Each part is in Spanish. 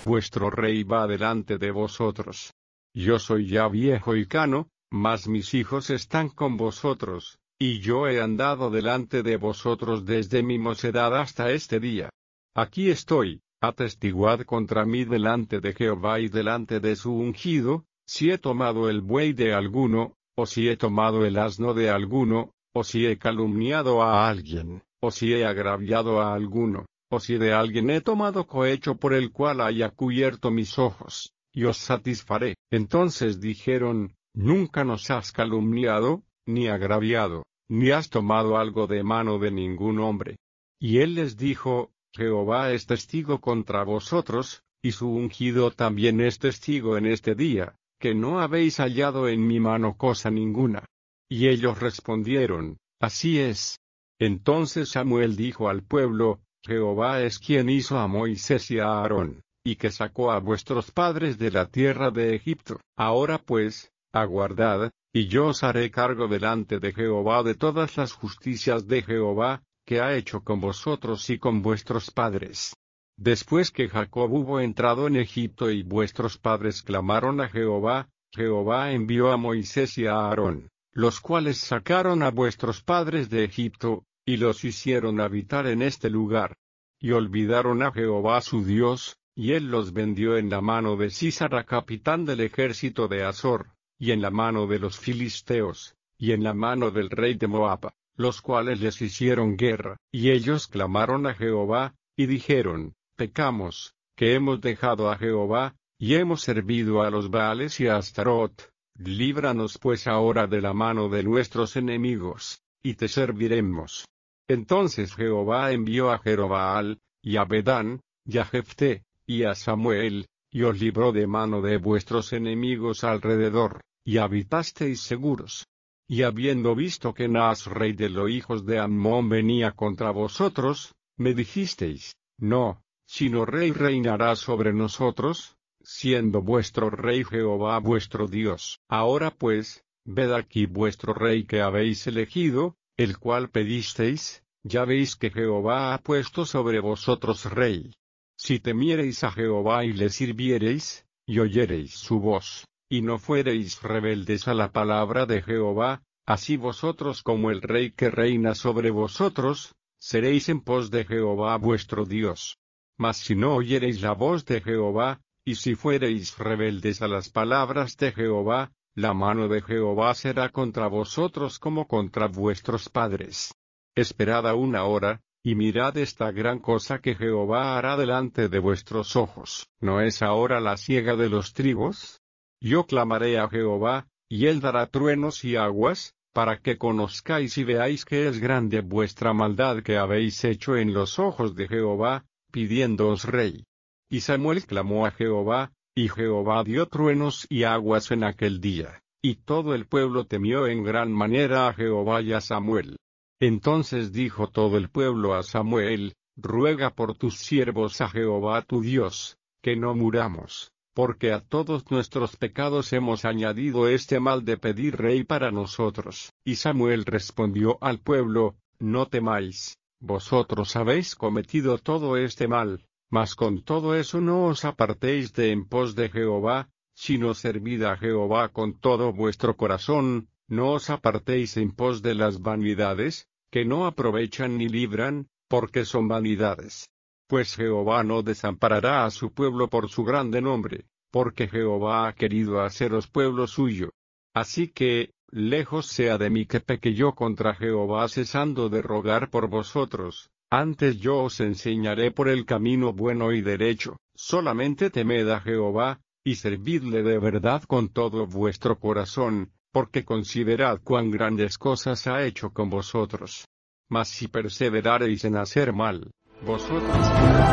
vuestro rey va delante de vosotros. Yo soy ya viejo y cano, mas mis hijos están con vosotros, y yo he andado delante de vosotros desde mi mocedad hasta este día. Aquí estoy, atestiguad contra mí delante de Jehová y delante de su ungido, si he tomado el buey de alguno, o si he tomado el asno de alguno, o si he calumniado a alguien, o si he agraviado a alguno, o si de alguien he tomado cohecho por el cual haya cubierto mis ojos, y os satisfaré. Entonces dijeron, nunca nos has calumniado, ni agraviado, ni has tomado algo de mano de ningún hombre. Y él les dijo, Jehová es testigo contra vosotros, y su ungido también es testigo en este día, que no habéis hallado en mi mano cosa ninguna. Y ellos respondieron, así es. Entonces Samuel dijo al pueblo, Jehová es quien hizo a Moisés y a Aarón, y que sacó a vuestros padres de la tierra de Egipto. Ahora pues, aguardad, y yo os haré cargo delante de Jehová de todas las justicias de Jehová, que ha hecho con vosotros y con vuestros padres. Después que Jacob hubo entrado en Egipto y vuestros padres clamaron a Jehová, Jehová envió a Moisés y a Aarón, los cuales sacaron a vuestros padres de Egipto, y los hicieron habitar en este lugar. Y olvidaron a Jehová su Dios, y él los vendió en la mano de Sísara capitán del ejército de Azor, y en la mano de los filisteos, y en la mano del rey de Moab, los cuales les hicieron guerra. Y ellos clamaron a Jehová, y dijeron, pecamos, que hemos dejado a Jehová, y hemos servido a los Baales y a Astarot. Líbranos pues ahora de la mano de nuestros enemigos, y te serviremos. Entonces Jehová envió a Jerobaal, y a Bedán, y a Jefté, y a Samuel, y os libró de mano de vuestros enemigos alrededor, y habitasteis seguros. Y habiendo visto que Naas rey de los hijos de Ammón venía contra vosotros, me dijisteis, no, sino rey reinará sobre nosotros, siendo vuestro rey Jehová vuestro Dios. Ahora pues, ved aquí vuestro rey que habéis elegido, el cual pedisteis, ya veis que Jehová ha puesto sobre vosotros rey. Si temiereis a Jehová y le sirviereis, y oyereis su voz, y no fuereis rebeldes a la palabra de Jehová, así vosotros como el rey que reina sobre vosotros, seréis en pos de Jehová vuestro Dios. Mas si no oyereis la voz de Jehová, y si fuereis rebeldes a las palabras de Jehová, la mano de Jehová será contra vosotros como contra vuestros padres. Esperad aún ahora, y mirad esta gran cosa que Jehová hará delante de vuestros ojos. ¿No es ahora la siega de los trigos? Yo clamaré a Jehová, y él dará truenos y aguas, para que conozcáis y veáis que es grande vuestra maldad que habéis hecho en los ojos de Jehová, pidiéndoos rey. Y Samuel clamó a Jehová, y Jehová dio truenos y aguas en aquel día, y todo el pueblo temió en gran manera a Jehová y a Samuel. Entonces dijo todo el pueblo a Samuel, ruega por tus siervos a Jehová tu Dios, que no muramos, porque a todos nuestros pecados hemos añadido este mal de pedir rey para nosotros. Y Samuel respondió al pueblo, no temáis, vosotros habéis cometido todo este mal, mas con todo eso no os apartéis de en pos de Jehová, sino servid a Jehová con todo vuestro corazón, no os apartéis en pos de las vanidades, que no aprovechan ni libran, porque son vanidades. Pues Jehová no desamparará a su pueblo por su grande nombre, porque Jehová ha querido haceros pueblo suyo. Así que, lejos sea de mí que peque yo contra Jehová cesando de rogar por vosotros, antes yo os enseñaré por el camino bueno y derecho. Solamente temed a Jehová, y servidle de verdad con todo vuestro corazón, porque considerad cuán grandes cosas ha hecho con vosotros. Mas si perseverareis en hacer mal, vosotros...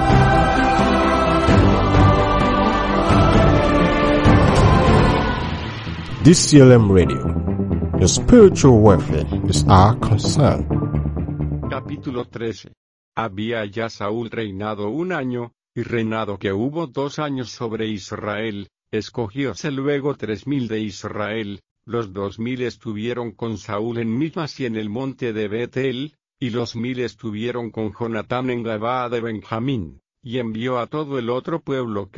DCLM Radio. Your spiritual welfare is our concern. Capítulo 13. Había ya Saúl reinado 1 año, y reinado que hubo 2 años sobre Israel, escogióse luego 3000 de Israel, los 2000 estuvieron con Saúl en Mismas y en el monte de Betel, y los 1000 estuvieron con Jonatán en Gabaa de Benjamín, y envió a todo el otro pueblo